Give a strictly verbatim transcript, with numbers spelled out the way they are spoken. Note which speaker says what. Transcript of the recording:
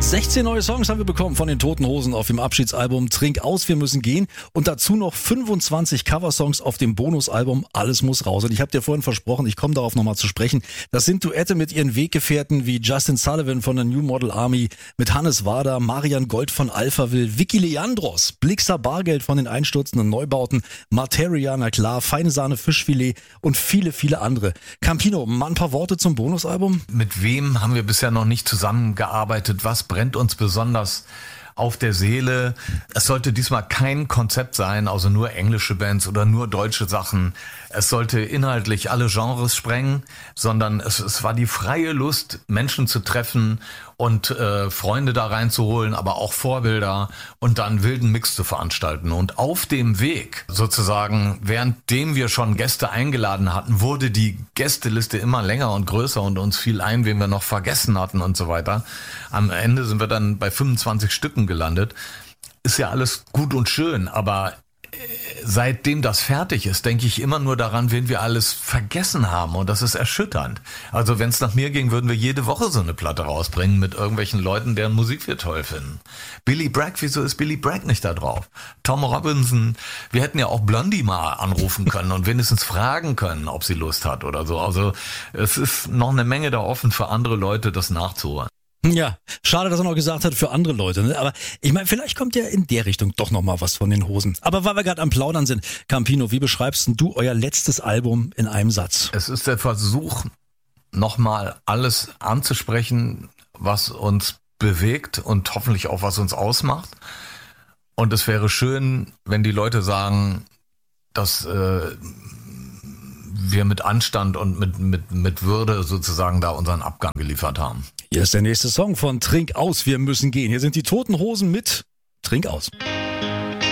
Speaker 1: sechzehn neue Songs haben wir bekommen von den Toten Hosen auf dem Abschiedsalbum Trink aus, wir müssen gehen. Und dazu noch fünfundzwanzig Coversongs auf dem Bonusalbum Alles muss raus. Und ich habe dir vorhin versprochen, ich komme darauf nochmal zu sprechen. Das sind Duette mit ihren Weggefährten wie Justin Sullivan von der New Model Army, mit Hannes Wader, Marian Gold von Alphaville, Vicky Leandros, Blixer Bargeld von den einstürzenden Neubauten, Materia, na klar, Feine Sahne Fischfilet und viele, viele andere. Campino, mal ein paar Worte zum Bonusalbum?
Speaker 2: Mit wem haben wir bisher noch nicht zusammengearbeitet? Was brennt uns besonders auf der Seele? Es sollte diesmal kein Konzept sein, also nur englische Bands oder nur deutsche Sachen. Es sollte inhaltlich alle Genres sprengen, sondern es, es war die freie Lust, Menschen zu treffen und äh, Freunde da reinzuholen, aber auch Vorbilder und dann wilden Mix zu veranstalten. Und auf dem Weg sozusagen, währenddem wir schon Gäste eingeladen hatten, wurde die Gästeliste immer länger und größer und uns fiel ein, wen wir noch vergessen hatten und so weiter. Am Ende sind wir dann bei fünfundzwanzig Stücken gelandet. Ist ja alles gut und schön, aber seitdem das fertig ist, denke ich immer nur daran, wen wir alles vergessen haben, und das ist erschütternd. Also wenn es nach mir ging, würden wir jede Woche so eine Platte rausbringen mit irgendwelchen Leuten, deren Musik wir toll finden. Billy Bragg, wieso ist Billy Bragg nicht da drauf? Tom Robinson, wir hätten ja auch Blondie mal anrufen können und wenigstens fragen können, ob sie Lust hat oder so. Also es ist noch eine Menge da offen für andere Leute, das nachzuholen.
Speaker 1: Ja, schade, dass er noch gesagt hat, für andere Leute. Ne? Aber ich meine, vielleicht kommt ja in der Richtung doch noch mal was von den Hosen. Aber weil wir gerade am Plaudern sind, Campino, wie beschreibst denn du euer letztes Album in einem Satz?
Speaker 2: Es ist der Versuch, nochmal alles anzusprechen, was uns bewegt und hoffentlich auch was uns ausmacht. Und es wäre schön, wenn die Leute sagen, dass äh, wir mit Anstand und mit, mit, mit Würde sozusagen da unseren Abgang geliefert haben.
Speaker 1: Hier ist der nächste Song von Trink aus, wir müssen gehen. Hier sind die Toten Hosen mit Trink aus.